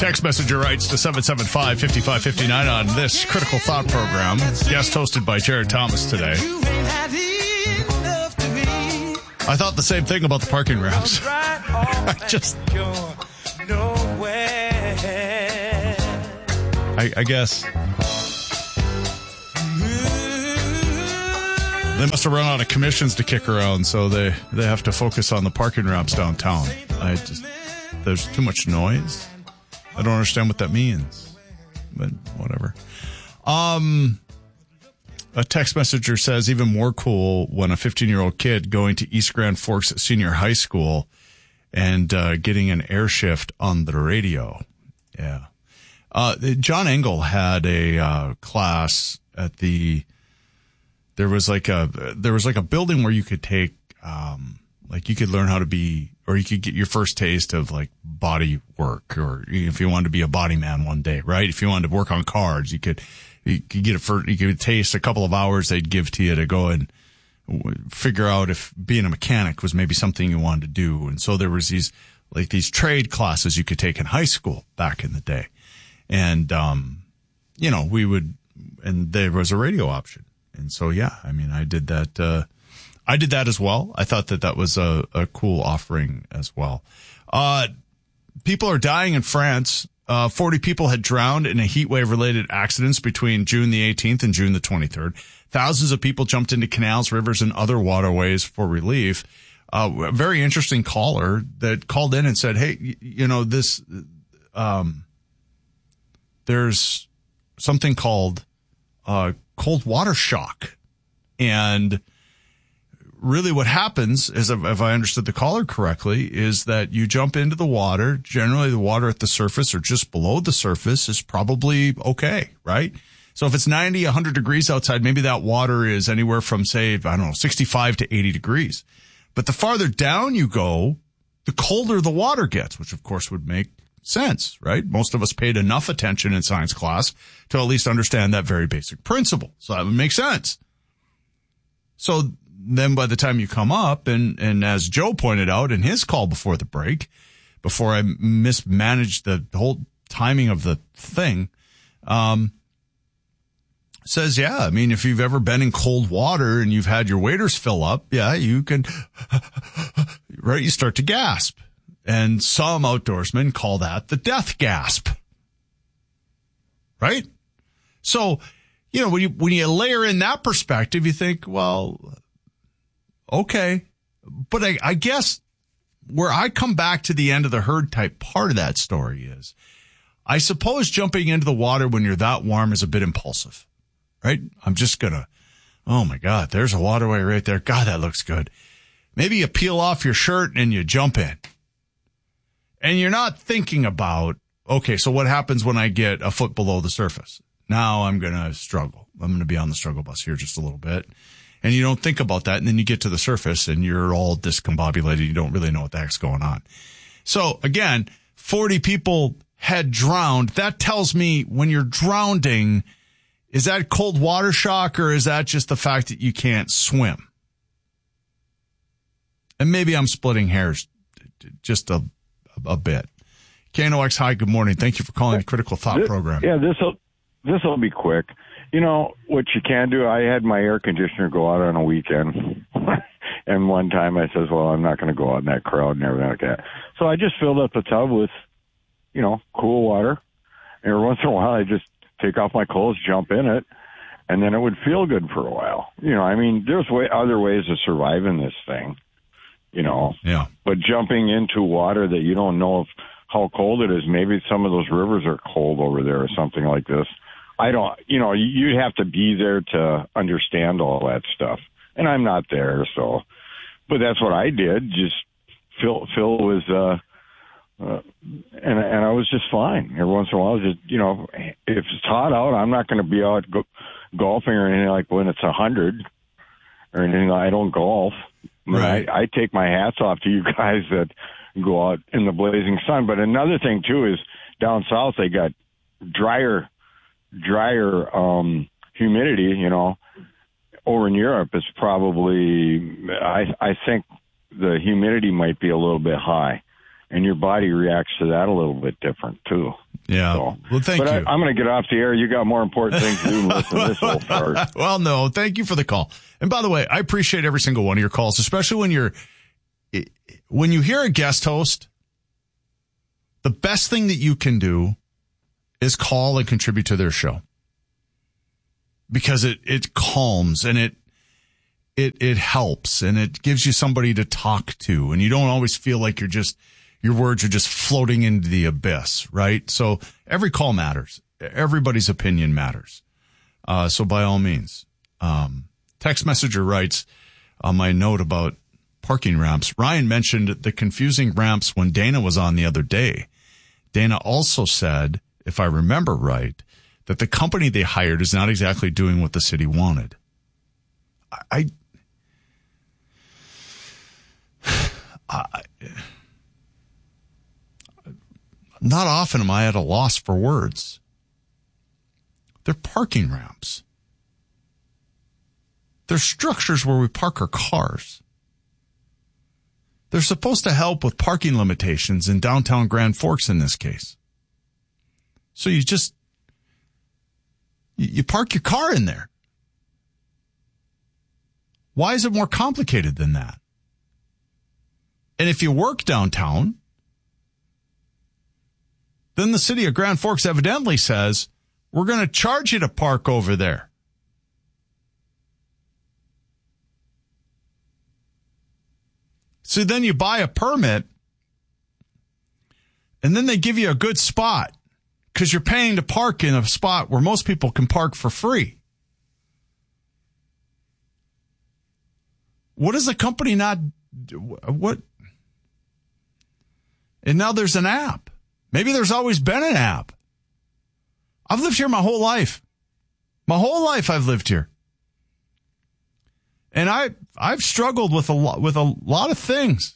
Text messenger writes to 775-5559 on this Critical Thought program. Guest hosted by Jared Thomas today. I thought the same thing about the parking ramps. I guess they must have run out of commissions to kick around, so they have to focus on the parking ramps downtown. There's too much noise. I don't understand what that means, but whatever. A text messenger says, even more cool when a 15-year-old kid going to East Grand Forks Senior High School and getting an air shift on the radio. Yeah. John Engel had a class at there was like a building where you could take you could learn how to be, or you could get your first taste of like body work, or if you wanted to be a body man one day, right? If you wanted to work on cars, you could taste a couple of hours they'd give to you to go and figure out if being a mechanic was maybe something you wanted to do. And so there was these trade classes you could take in high school back in the day. And, and there was a radio option. And so, yeah, I mean, I did that as well. I thought that was a cool offering as well. People are dying in France. 40 people had drowned in a heat wave related accidents between June the 18th and June the 23rd. Thousands of people jumped into canals, rivers, and other waterways for relief. A very interesting caller that called in and said, hey, there's something called cold water shock. And really what happens is, if I understood the caller correctly, is that you jump into the water. Generally, the water at the surface or just below the surface is probably okay, right? So if it's 90, 100 degrees outside, maybe that water is anywhere from, say, 65 to 80 degrees. But the farther down you go, the colder the water gets, which of course would make sense, right? Most of us paid enough attention in science class to at least understand that very basic principle. So that would make sense. So then by the time you come up, and as Joe pointed out in his call before the break, before I mismanaged the whole timing of the thing, says, yeah, I mean, if you've ever been in cold water and you've had your waders fill up, yeah, you can, right, you start to gasp. And some outdoorsmen call that the death gasp. Right? So, when you layer in that perspective, you think, well, okay. But I guess where I come back to the end of the herd type part of that story is, I suppose jumping into the water when you're that warm is a bit impulsive, right? I'm just gonna, oh my God, there's a waterway right there. God, that looks good. Maybe you peel off your shirt and you jump in. And you're not thinking about, okay, so what happens when I get a foot below the surface? Now I'm going to struggle. I'm going to be on the struggle bus here just a little bit. And you don't think about that. And then you get to the surface and you're all discombobulated. You don't really know what the heck's going on. So again, 40 people had drowned. That tells me when you're drowning, is that cold water shock, or is that just the fact that you can't swim? And maybe I'm splitting hairs just a bit. KNOX, hi, good morning. Thank you for calling the Critical Thought program. Yeah, this'll be quick. What you can do, I had my air conditioner go out on a weekend. And one time I says, well, I'm not going to go out in that crowd and everything like that. So I just filled up the tub with, cool water. And every once in a while I just take off my clothes, jump in it, and then it would feel good for a while. There's other ways of surviving this thing. Yeah. But jumping into water that you don't know how cold it is, maybe some of those rivers are cold over there or something like this. I don't, you'd have to be there to understand all that stuff. And I'm not there, so, but that's what I did. Just Phil was, and I was just fine. Every once in a while, just, if it's hot out, I'm not going to be out golfing or anything like when it's 100 or anything. I don't golf. Right. I take my hats off to you guys that go out in the blazing sun. But another thing too is down south they got drier humidity. Over in Europe it's probably I think the humidity might be a little bit high, and your body reacts to that a little bit different too. Yeah. So, well, thank you. I'm going to get off the air. You got more important things to do than listen to this whole part. Well, no, thank you for the call. And by the way, I appreciate every single one of your calls, especially when you hear a guest host. The best thing that you can do is call and contribute to their show, because it calms and it helps and it gives you somebody to talk to, and you don't always feel like your words are just floating into the abyss, right? So every call matters. Everybody's opinion matters. So by all means, text messenger writes on my note about parking ramps. Ryan mentioned the confusing ramps when Dana was on the other day. Dana also said, if I remember right, that the company they hired is not exactly doing what the city wanted. Not often am I at a loss for words. They're parking ramps. They're structures where we park our cars. They're supposed to help with parking limitations in downtown Grand Forks in this case. So you park your car in there. Why is it more complicated than that? And if you work downtown, then the city of Grand Forks evidently says, we're going to charge you to park over there. So then you buy a permit, and then they give you a good spot because you're paying to park in a spot where most people can park for free. What does the company not do? What? And now there's an app. Maybe there's always been an app. I've lived here my whole life. My whole life I've lived here. And I've struggled with a lot of things.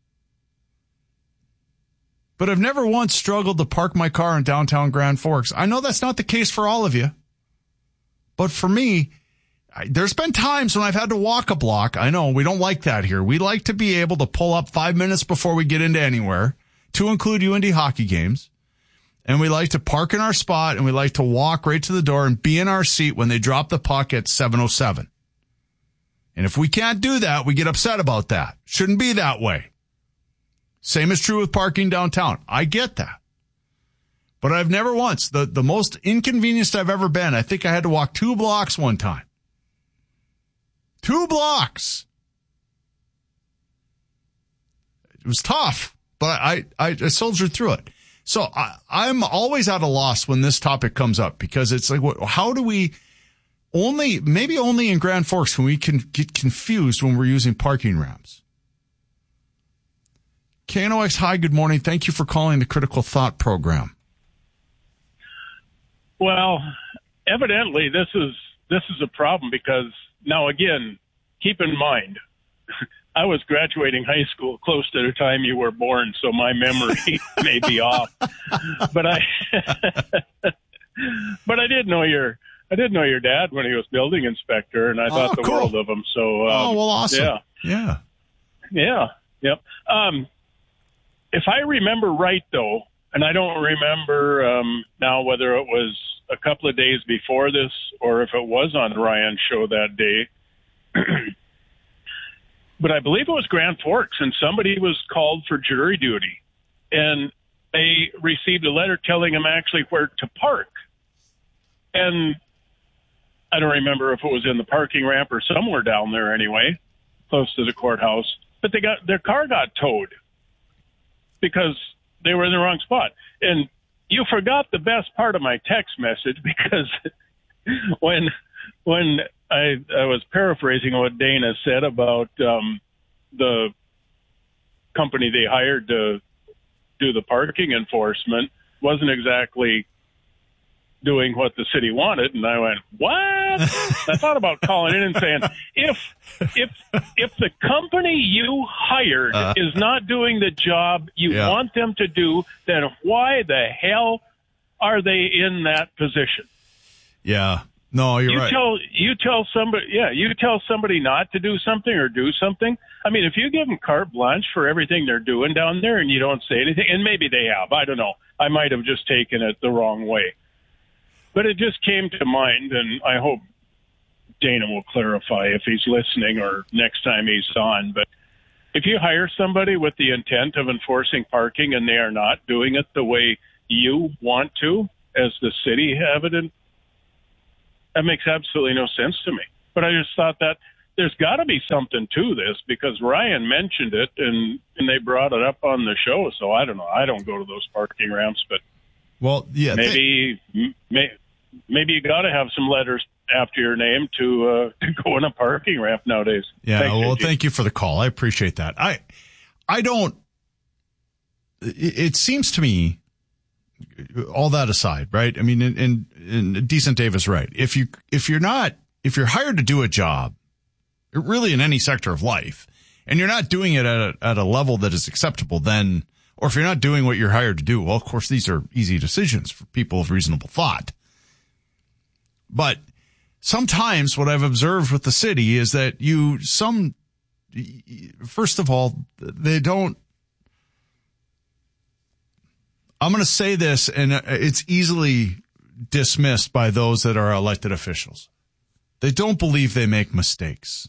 But I've never once struggled to park my car in downtown Grand Forks. I know that's not the case for all of you. But for me, there's been times when I've had to walk a block. I know we don't like that here. We like to be able to pull up 5 minutes before we get into anywhere, to include UND hockey games. And we like to park in our spot, and we like to walk right to the door and be in our seat when they drop the puck at 7:07. And if we can't do that, we get upset about that. Shouldn't be that way. Same is true with parking downtown. I get that. But I've never once, the most inconvenienced I've ever been, I think I had to walk 2 blocks one time. 2 blocks. It was tough, but I soldiered through it. So I'm always at a loss when this topic comes up, because it's like, how do we maybe only in Grand Forks when we can get confused when we're using parking ramps. KNOX, hi, good morning. Thank you for calling the Critical Thought program. Well, evidently this is a problem, because now again, keep in mind, I was graduating high school close to the time you were born, so my memory may be off. But I did know your dad when he was building inspector, and I thought the world of him. So, awesome. Yeah. Yep. If I remember right, though, and I don't remember now whether it was a couple of days before this or if it was on Ryan's show that day, but I believe it was Grand Forks, and somebody was called for jury duty, and they received a letter telling them actually where to park. And I don't remember if it was in the parking ramp or somewhere down there anyway, close to the courthouse. But their car got towed because they were in the wrong spot. And you forgot the best part of my text message, because when I was paraphrasing what Dana said about the company they hired to do the parking enforcement wasn't exactly doing what the city wanted, and I went, what? I thought about calling in and saying, if the company you hired is not doing the job you want them to do, then why the hell are they in that position? Yeah. No, you're right. You tell somebody not to do something or do something. I mean, if you give them carte blanche for everything they're doing down there and you don't say anything, and maybe they have, I don't know. I might have just taken it the wrong way. But it just came to mind, and I hope Dana will clarify if he's listening or next time he's on. But if you hire somebody with the intent of enforcing parking and they are not doing it the way you want to, as the city have it, that makes absolutely no sense to me. But I just thought that there's got to be something to this because Ryan mentioned it and they brought it up on the show. So I don't know. I don't go to those parking ramps, but maybe you got to have some letters after your name to go in a parking ramp nowadays. Yeah. Thank you for the call. I appreciate that. I don't. It seems to me, all that aside, right? I mean, and Decent Dave is right. If you're hired to do a job, really in any sector of life, and you're not doing it at a level that is acceptable, then, or if you're not doing what you're hired to do, well, of course, these are easy decisions for people of reasonable thought. But sometimes what I've observed with the city is that first of all, they don't. I'm going to say this, and it's easily dismissed by those that are elected officials. They don't believe they make mistakes.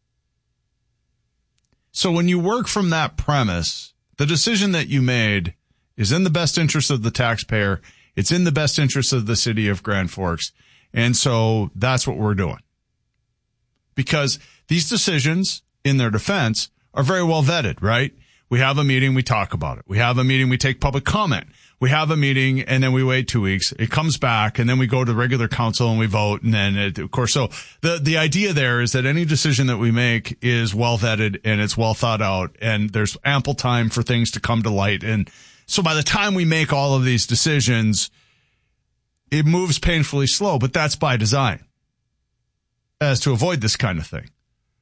So when you work from that premise, the decision that you made is in the best interest of the taxpayer. It's in the best interest of the city of Grand Forks. And so that's what we're doing. Because these decisions, in their defense, are very well vetted, right? We have a meeting, we talk about it. We have a meeting, we take public comment. We have a meeting, and then we wait 2 weeks. It comes back, and then we go to regular council and we vote, and then of course. So the idea there is that any decision that we make is well vetted and it's well thought out, and there's ample time for things to come to light. And so by the time we make all of these decisions, it moves painfully slow, but that's by design, as to avoid this kind of thing.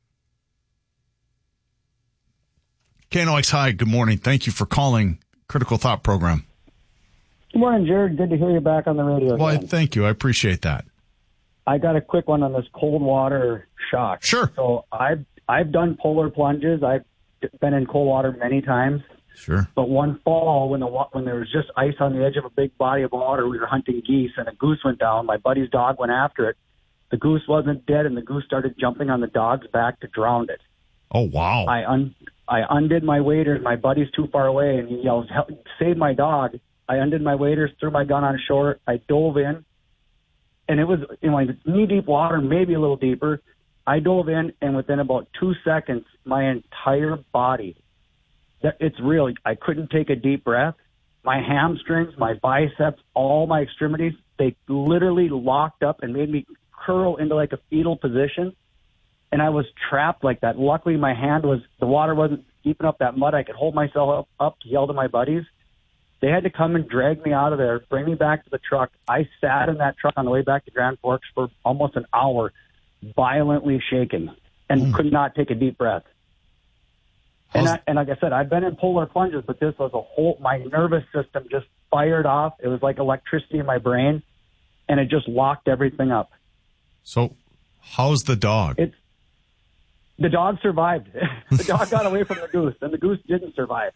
KNOX, hi, good morning. Thank you for calling Critical Thought Program. Good morning, Jared. Good to hear you back on the radio. Well, again. Thank you. I appreciate that. I got a quick one on this cold water shock. Sure. So I've done polar plunges. I've been in cold water many times. Sure. But one fall, when there was just ice on the edge of a big body of water, we were hunting geese, and a goose went down. My buddy's dog went after it. The goose wasn't dead, and the goose started jumping on the dog's back to drown it. Oh, wow. I undid my waders. My buddy's too far away, and he yells, "Help, save my dog." I undid my waders, threw my gun on shore. I dove in, and it was knee-deep water, maybe a little deeper. I dove in, and within about 2 seconds, my entire body, it's real. I couldn't take a deep breath. My hamstrings, my biceps, all my extremities, they literally locked up and made me curl into like a fetal position. And I was trapped like that. Luckily, the water wasn't keeping up that mud. I could hold myself up to yell to my buddies. They had to come and drag me out of there, bring me back to the truck. I sat in that truck on the way back to Grand Forks for almost an hour, violently shaking, and could not take a deep breath. And like I said, I've been in polar plunges, but this was my nervous system just fired off. It was like electricity in my brain, and it just locked everything up. So how's the dog? The dog survived. The dog got away from the goose, and the goose didn't survive.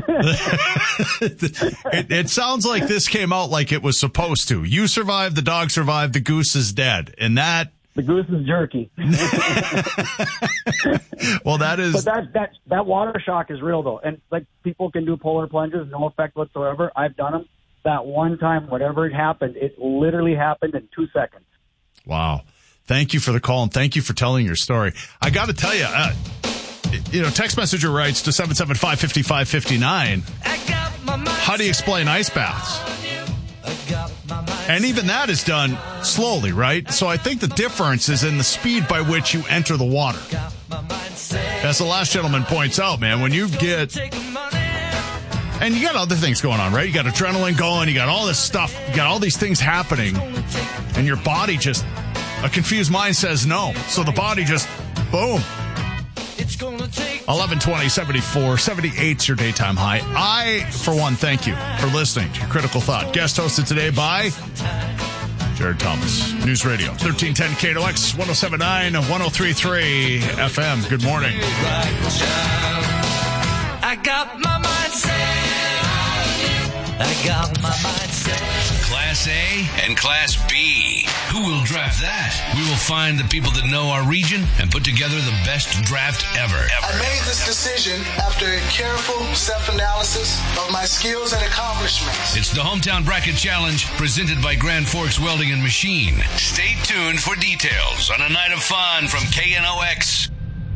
It sounds like this came out like it was supposed to. You survived, the dog survived, the goose is dead. And the goose is jerky. Well, that is. But that water shock is real, though. And like people can do polar plunges, no effect whatsoever. I've done them. That one time, whatever it happened, it literally happened in 2 seconds. Wow. Thank you for the call, and thank you for telling your story. I got to tell you, text messenger writes to 775-5559. How do you explain ice baths? And even that is done slowly, right? So I think the difference is in the speed by which you enter the water. As the last gentleman points out, man, when you get... And you got other things going on, right? You got adrenaline going, you got all this stuff, you got all these things happening, and your body just... A confused mind says no. So the body just, boom. 11:20, 74, 78's your daytime high. I, for one, thank you for listening to Critical Thought. Guest hosted today by Jared Thomas, News Radio, 1310 KNOX, 107.9, 103.3 FM. Good morning. I got my mind set. I got my mind set. Class A and Class B. Who will draft that? We will find the people that know our region and put together the best draft ever. I made this decision after a careful self-analysis of my skills and accomplishments. It's the Hometown Bracket Challenge presented by Grand Forks Welding and Machine. Stay tuned for details on a night of fun from KNOX.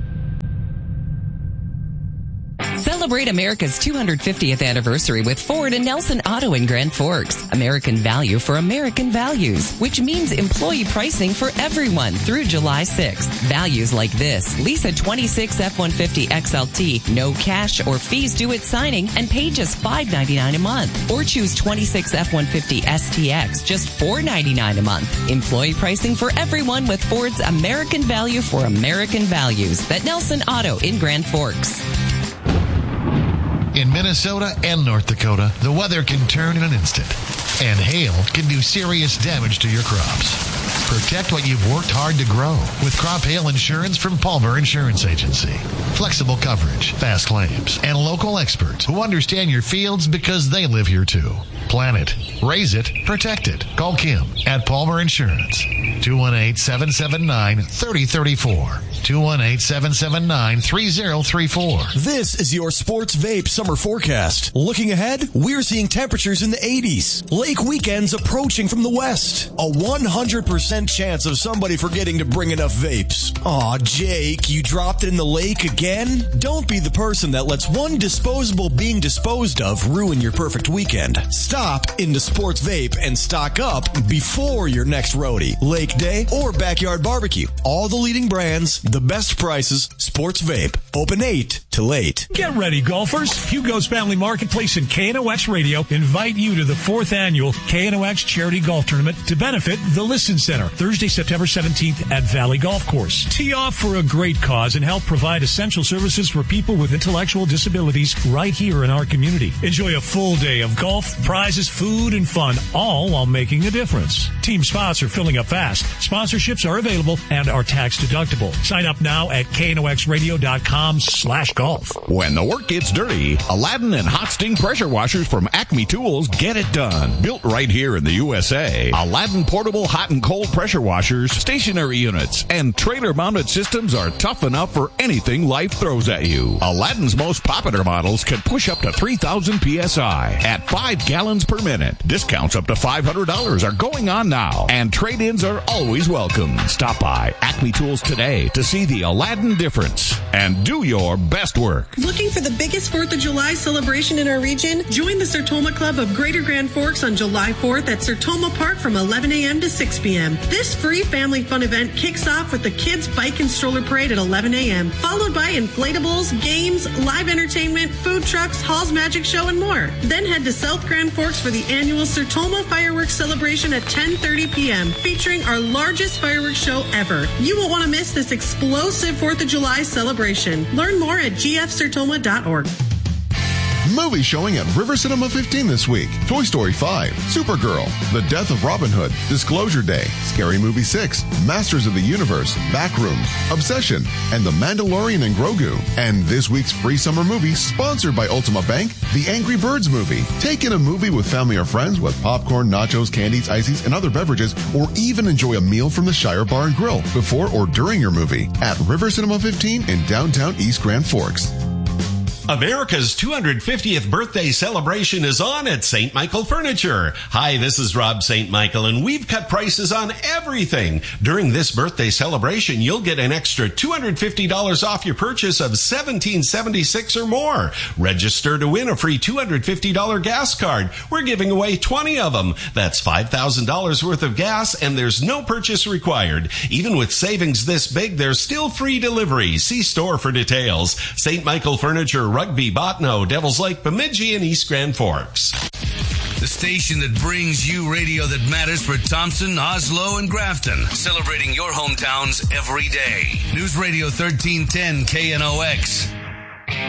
Celebrate America's 250th anniversary with Ford and Nelson Auto in Grand Forks. American value for American values, which means employee pricing for everyone through July 6th. Values like this: lease a 26 F-150 XLT, no cash or fees due at signing, and pay just $5.99 a month. Or choose 26 F-150 STX, just $4.99 a month. Employee pricing for everyone with Ford's American value for American values. At Nelson Auto in Grand Forks. In Minnesota and North Dakota, the weather can turn in an instant, and hail can do serious damage to your crops. Protect what you've worked hard to grow with crop hail insurance from Palmer Insurance Agency. Flexible coverage, fast claims, and local experts who understand your fields because they live here too. Plan it, raise it, protect it. Call Kim at Palmer Insurance. 218-779-3034. 218-779-3034. This is your Sports Vape summer forecast. Looking ahead, we're seeing temperatures in the 80s. Lake weekends approaching from the west. A 100% chance of somebody forgetting to bring enough vapes. Aw, Jake, you dropped it in the lake again? Don't be the person that lets one disposable being disposed of ruin your perfect weekend. Stop into Sports Vape and stock up before your next roadie, lake day, or backyard barbecue. All the leading brands, the best prices, Sports Vape. Open 8 till 8. Get ready, golfers. Hugo's Family Marketplace and KNOX Radio invite you to the 4th annual KNOX Charity Golf Tournament to benefit the Listen Center, Thursday, September 17th at Valley Golf Course. Tee off for a great cause and help provide essential services for people with intellectual disabilities right here in our community. Enjoy a full day of golf, prizes, food, and fun, all while making a difference. Team spots are filling up fast. Sponsorships are available and are tax deductible. Sign up now at knoxradio.com/golf. When the work gets dirty, Aladdin and Hot Sting pressure washers from Acme Tools get it done. Built right here in the USA. Aladdin portable hot and cold pressure washers, stationary units, and trailer-mounted systems are tough enough for anything life throws at you. Aladdin's most popular models can push up to 3,000 PSI at 5 gallons per minute. Discounts up to $500 are going on now, and trade-ins are always welcome. Stop by Acme Tools today to see the Aladdin difference and do your best work. Looking for the biggest 4th of July celebration in our region? Join the Sertoma Club of Greater Grand Forks on July 4th at Sertoma Park from 11 a.m. to 6 p.m. This free family fun event kicks off with the Kids Bike and Stroller Parade at 11 a.m., followed by inflatables, games, live entertainment, food trucks, Hall's Magic Show, and more. Then head to South Grand Forks for the annual Sertoma Fireworks Celebration at 10:30 p.m., featuring our largest fireworks show ever. You won't want to miss this explosive 4th of July celebration. Learn more at gfsertoma.org. Movie showing at River Cinema 15 this week. Toy Story 5, Supergirl, The Death of Robin Hood, Disclosure Day, Scary Movie 6, Masters of the Universe, Backrooms, Obsession, and The Mandalorian and Grogu. And this week's free summer movie sponsored by Ultima Bank, The Angry Birds Movie. Take in a movie with family or friends with popcorn, nachos, candies, ices, and other beverages, or even enjoy a meal from the Shire Bar and Grill before or during your movie at River Cinema 15 in downtown East Grand Forks. America's 250th birthday celebration is on at St. Michael Furniture. Hi, this is Rob St. Michael, and we've cut prices on everything. During this birthday celebration, you'll get an extra $250 off your purchase of $17.76 or more. Register to win a free $250 gas card. We're giving away 20 of them. That's $5,000 worth of gas, and there's no purchase required. Even with savings this big, there's still free delivery. See store for details. St. Michael Furniture, Rugby, Botno, Devils Lake, Bemidji, and East Grand Forks. The station that brings you radio that matters for Thompson, Oslo, and Grafton. Celebrating your hometowns every day. News Radio 1310 KNOX.